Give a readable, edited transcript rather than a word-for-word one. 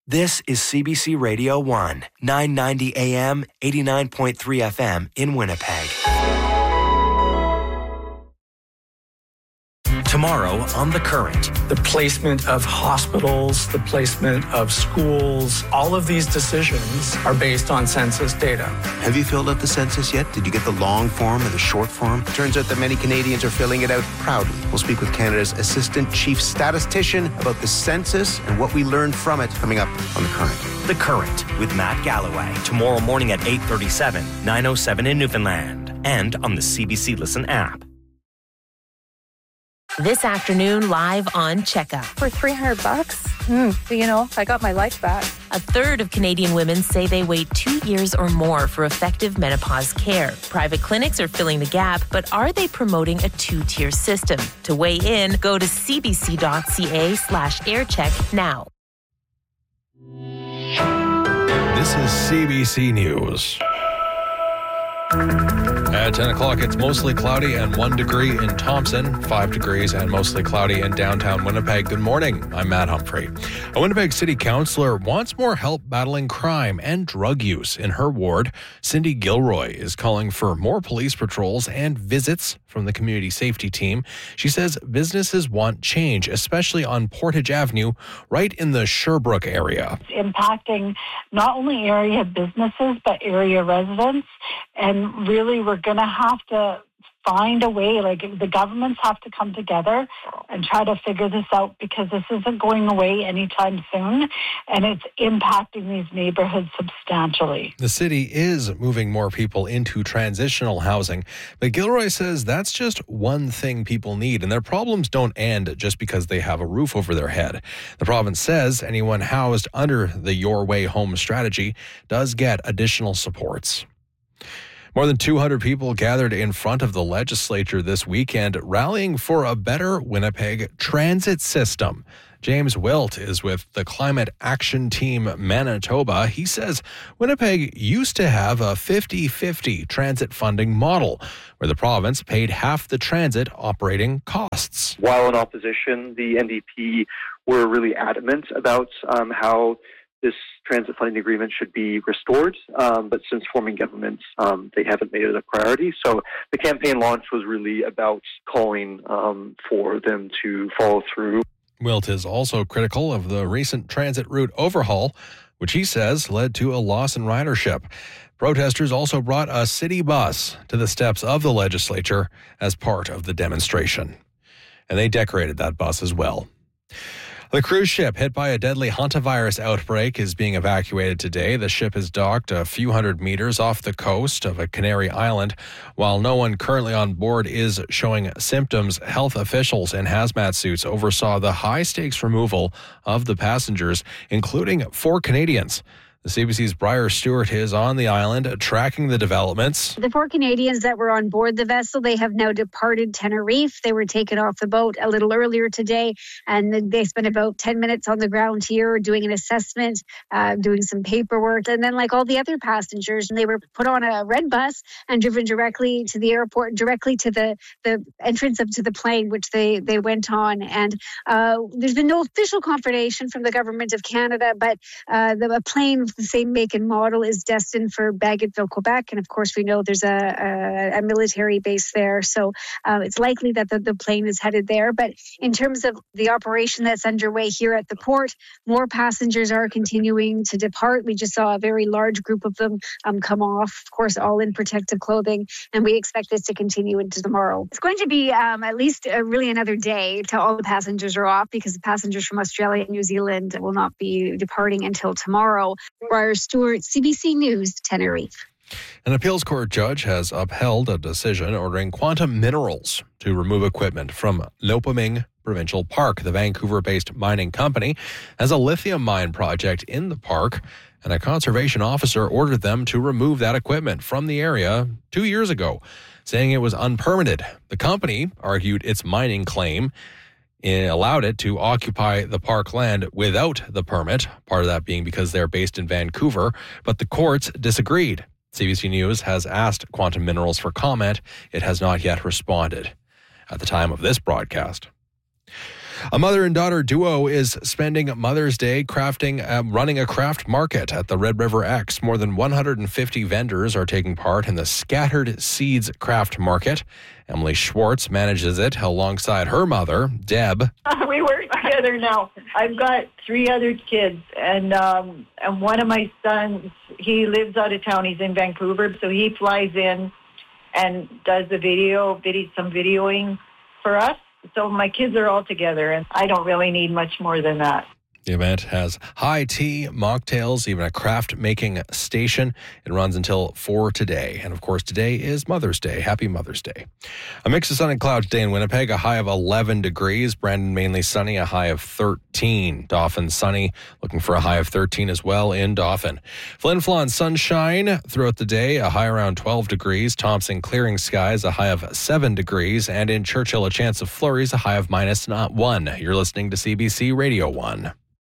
This is CBC Radio 1, 990 AM, 89.3 FM in Winnipeg. Tomorrow on The Current. The placement of hospitals, the placement of schools, all of these decisions are based on census data. Have you filled out the census yet? Did you get the long form or the short form? Turns out that many Canadians are filling it out proudly. We'll speak with Canada's Assistant Chief Statistician about the census and what we learned from it coming up on The Current. The Current with Matt Galloway. Tomorrow morning at 8:37, 9:07 in Newfoundland. And on the CBC Listen app. This afternoon, live on Checkup. For $300, I got my life back. A third of Canadian women say they wait 2 years or more for effective menopause care. Private clinics are filling the gap, but are they promoting a two-tier system? To weigh in, go to cbc.ca/aircheck now. This is CBC News. At 10 o'clock, it's mostly cloudy and 1 degree in Thompson, 5 degrees and mostly cloudy in downtown Winnipeg. Good morning. I'm Matt Humphrey. A Winnipeg City Councillor wants more help battling crime and drug use in her ward. Cindy Gilroy is calling for more police patrols and visits from the community safety team. She says businesses want change, especially on Portage Avenue, right in the Sherbrooke area. It's impacting not only area businesses, but area residents. And really, we're going to have to find a way, like the governments have to come together and try to figure this out, because this isn't going away anytime soon, and it's impacting these neighborhoods substantially. The city is moving more people into transitional housing, but Gilroy says that's just one thing people need, and their problems don't end just because they have a roof over their head. The province says anyone housed under the Your Way Home strategy does get additional supports. More than 200 people gathered in front of the legislature this weekend, rallying for a better Winnipeg transit system. James Wilt is with the Climate Action Team Manitoba. He says Winnipeg used to have a 50-50 transit funding model, where the province paid half the transit operating costs. While in opposition, the NDP were really adamant about how this transit funding agreement should be restored, but since forming government, they haven't made it a priority. So the campaign launch was really about calling for them to follow through. Wilt is also critical of the recent transit route overhaul, which he says led to a loss in ridership. Protesters also brought a city bus to the steps of the legislature as part of the demonstration. And they decorated that bus as well. The cruise ship hit by a deadly hantavirus outbreak is being evacuated today. The ship is docked a few hundred meters off the coast of a Canary Island. While no one currently on board is showing symptoms, health officials in hazmat suits oversaw the high-stakes removal of the passengers, including 4 Canadians. The CBC's Briar Stewart is on the island tracking the developments. The 4 Canadians that were on board the vessel, they have now departed Tenerife. They were taken off the boat a little earlier today, and they spent about 10 minutes on the ground here doing an assessment, doing some paperwork. And then, like all the other passengers, they were put on a red bus and driven directly to the airport, directly to the entrance up to the plane, which they went on. And there's been no official confirmation from the Government of Canada, but the plane, the same make and model, is destined for Bagotville, Quebec. And of course, we know there's a military base there. So it's likely that the plane is headed there. But in terms of the operation that's underway here at the port, more passengers are continuing to depart. We just saw a very large group of them come off, of course, all in protective clothing. And we expect this to continue into tomorrow. It's going to be at least really another day till all the passengers are off, because the passengers from Australia and New Zealand will not be departing until tomorrow. Briar Stewart, CBC News, Tenerife. An appeals court judge has upheld a decision ordering Quantum Minerals to remove equipment from Lopaming Provincial Park. The Vancouver-based mining company has a lithium mine project in the park, and a conservation officer ordered them to remove that equipment from the area 2 years ago, saying it was unpermitted. The company argued its mining claim allowed it to occupy the park land without the permit, part of that being because they're based in Vancouver, but the courts disagreed. CBC News has asked Quantum Minerals for comment. It has not yet responded at the time of this broadcast. A mother and daughter duo is spending Mother's Day running a craft market at the Red River X. More than 150 vendors are taking part in the Scattered Seeds Craft Market. Emily Schwartz manages it alongside her mother, Deb. We work together now. I've got 3 other kids, and one of my sons, he lives out of town. He's in Vancouver, so he flies in and does some videoing for us. So my kids are all together, and I don't really need much more than that. The event has high tea, mocktails, even a craft-making station. It runs until 4 today. And, of course, today is Mother's Day. Happy Mother's Day. A mix of sun and clouds today in Winnipeg, a high of 11 degrees. Brandon mainly sunny, a high of 13. Dauphin sunny, looking for a high of 13 as well in Dauphin. Flin Flon sunshine throughout the day, a high around 12 degrees. Thompson clearing skies, a high of 7 degrees. And in Churchill, a chance of flurries, a high of -1. You're listening to CBC Radio 1.